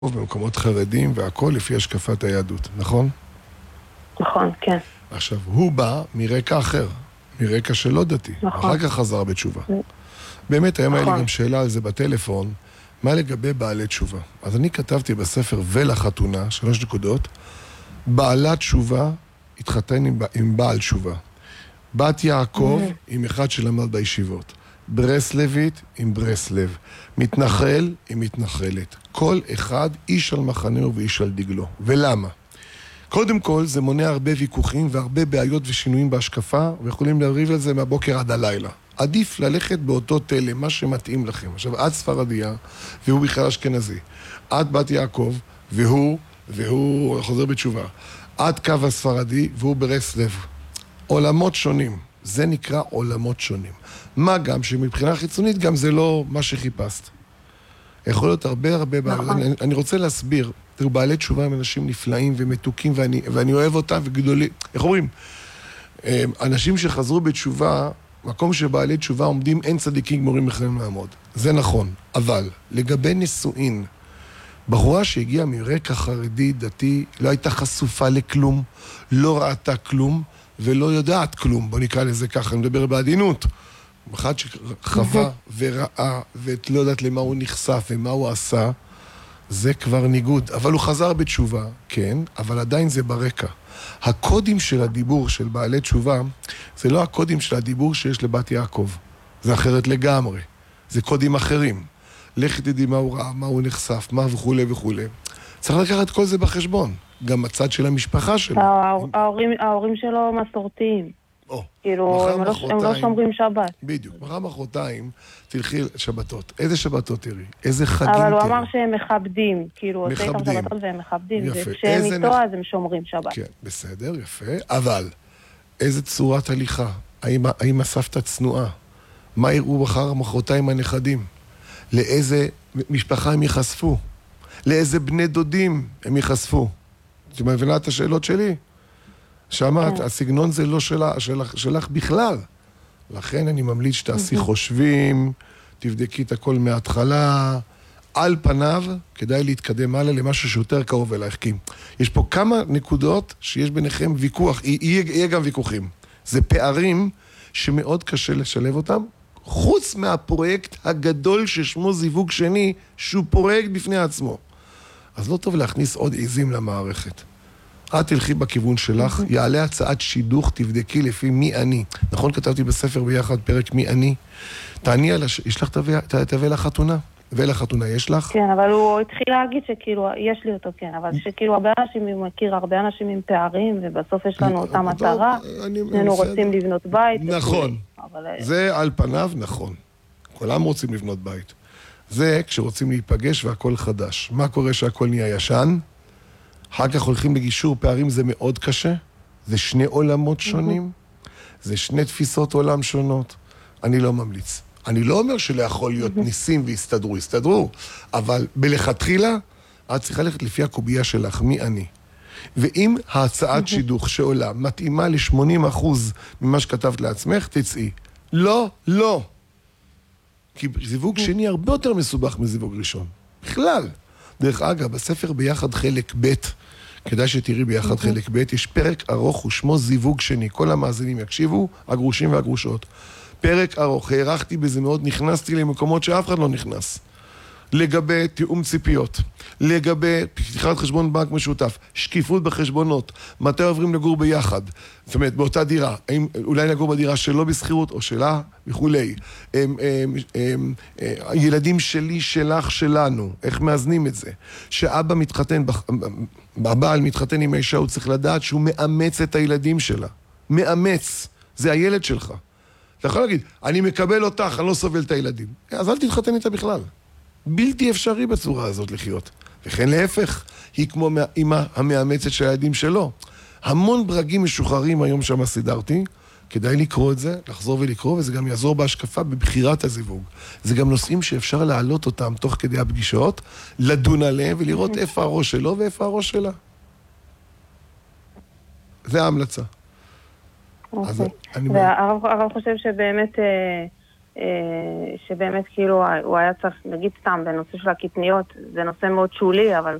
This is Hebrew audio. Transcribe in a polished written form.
במקומות חרדים והכל לפי השקפת היהדות, נכון? נכון, כן. עכשיו, הוא בא מרקע אחר, מרקע שלא דתי, נכון. אחר כך חזר בתשובה. באמת, היום היה לי גם שאלה על זה בטלפון, מה לגבי בעלי תשובה? אז אני כתבתי בספר ולחתונה, 3 נקודות, בעלת תשובה התחתן עם בעל תשובה. בת יעקב עם אחד שלמד בישיבות. ברסלבית עם ברסלב. מתנחל עם מתנחלת. כל אחד איש על מחנהו ואיש על דגלו. ולמה? קודם כל זה מונע הרבה ויכוחים והרבה בעיות ושינויים בהשקפה, ויכולים להריב על זה מהבוקר עד הלילה. עדיף ללכת באותו תלם, מה שמתאים לכם. עכשיו, את ספרדיה, והוא בכלל אשכנזי. את בת יעקב, והוא חוזר בתשובה. את קו הספרדי, והוא ברסלב. עולמות שונים. זה נקרא עולמות שונים. מה גם שמבחינה חיצונית גם זה לא מה שחיפשת. יכול להיות הרבה בעיות. אני רוצה להסביר. תראו, בעלי תשובה הם אנשים נפלאים ומתוקים, ואני אוהב אותם וגדולים. איך אומרים? אנשים שחזרו בתשובה, מקום שבעלי תשובה עומדים, אין צדיקים גמורים יכולים לעמוד. זה נכון. אבל לגבי נישואין, בחורה שהגיעה מרקע חרדי, דתי, לא הייתה חשופה לכלום, לא ראתה כלום, ולא יודעת כלום. בוא נקרא לזה ככה, אני מדבר בעדינות. אחד שחווה וראה, ולא יודעת למה הוא נחשף ומה הוא עשה, זה כבר ניגוד. אבל הוא חזר בתשובה, כן, אבל עדיין זה ברקע. הקודים של הדיבור של בעלי תשובה, זה לא הקודים של הדיבור שיש לבת יעקב. זה אחרת לגמרי. זה קודים אחרים. לך תדעי מה הוא ראה, מה הוא נחשף, מה וכו' וכו'. צריך לקחת כל זה בחשבון. גם הצד של המשפחה שלו. ההורים שלו מסורתיים. כאילו, הם לא שומרים שבת. בדיוק. מחר מחרתיים תלכי שבתות. איזה שבתות תראי? איזה חגים תראי? אבל הוא אמר שהם מכבדים. כאילו, עושה איתם שבתות והם מכבדים. וכשהם איתו אז הם שומרים שבת. כן, בסדר, יפה. אבל, איזה צורת הליכה? האם הסבתא צנועה? מה יראו מחר מחרתיים הנכדים? לאיזה משפחה הם ייחשפו? לאיזה בני דודים הם ייחשפו? את מבינה את השאלות שלי? שמעת, הסגנון זה לא שלך בכלל. לכן אני ממליץ שתעשי חושבים, תבדקי את הכל מההתחלה. על פניו, כדאי להתקדם הלאה למשהו שיותר קרוב אלייך. כי יש פה כמה נקודות שיש ביניכם ויכוח, יהיה גם ויכוחים. זה פערים שמאוד קשה לשלב אותם, חוץ מהפרויקט הגדול ששמו זיווג שני, שהוא פרויקט בפני עצמו. אז לא טוב להכניס עוד עיזים למערכת. את תלכי בכיוון שלך, יעלה הצעת שידוך, תבדקי לפי מי אני. נכון, כתבתי בספר ביחד פרק מי אני. תעני על יש לך תווה לחתונה? ולחתונה יש לך? כן, אבל הוא התחיל להגיד שכאילו, יש לי אותו, כן, אבל שכאילו הרבה אנשים, הוא מכיר הרבה אנשים עם פערים, ובסוף יש לנו אותה מטרה, אנחנו רוצים לבנות בית. נכון, זה על פניו נכון. כולם רוצים לבנות בית. זה כשרוצים להיפגש והכל חדש. מה קורה שהכל נהיה ישן? אחר כך הולכים לגישור פערים, זה מאוד קשה. זה 2 עולמות שונים. זה 2 תפיסות עולם שונות. אני לא ממליץ. אני לא אומר שלא יכול להיות ניסים ויסתדרו. אבל בלכתחילה, את צריכה ללכת לפי הקובייה שלך, מי אני. ואם ההצעת שידוך שעולה מתאימה ל-80% ממה שכתבת לעצמך, תצאי. לא. כי זיווג שני הרבה יותר מסובך מזיווג ראשון. בכלל. דרך אגב, בספר ביחד חלק ב', כדאי שתראי ביחד חלק ב', יש פרק ארוך ושמו זיווג שני. כל המאזינים יקשיבו, הגרושים והגרושות. פרק ארוך, הערכתי בזה מאוד, נכנסתי למקומות שאף אחד לא נכנס. לגבי תיאום ציפיות, לגבי פתיחת חשבון בנק משותף, שקיפות בחשבונות, מתי עוברים לגור ביחד, זאת אומרת, באותה דירה, אולי לגור בדירה שלא בסחירות או שלה וכולי, ילדים שלי, שלך, שלנו, איך מאזנים את זה, שאבא מתחתן, הבעל מתחתן עם האישה, הוא צריך לדעת שהוא מאמץ את הילדים שלה, מאמץ, זה הילד שלך. אתה יכול להגיד, אני מקבל אותך, אני לא סובל את הילדים, אז אל תתחתן איתה בכלל. בלתי אפשרי בצורה הזאת לחיות. וכן להפך, היא כמו אמא המאמצת של הילדים שלו. המון ברגים משוחררים היום שם סידרתי, כדאי לקרוא את זה, לחזור ולקרוא, וזה גם יעזור בהשקפה בבחירת הזיווג. זה גם נושאים שאפשר להעלות אותם תוך כדי הפגישות, לדון עליהם ולראות איפה הראש שלו ואיפה הראש שלה. זה ההמלצה. והרב חושב שבאמת שבאמת כאילו הוא היה צריך, נגיד סתם, בנושא של הקטניות, זה נושא מאוד שולי, אבל